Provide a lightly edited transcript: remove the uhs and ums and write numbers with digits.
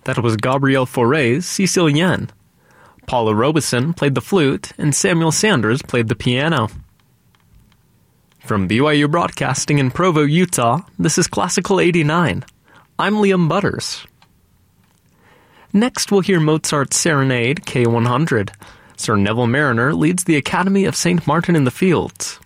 That was Gabriel Fauré's Sicilienne. Paula Robeson played the flute, and Samuel Sanders played the piano. From BYU Broadcasting in Provo, Utah, this is Classical 89. I'm Liam Butters. Next, we'll hear Mozart's Serenade K100. Sir Neville Marriner leads the Academy of St. Martin in the Fields.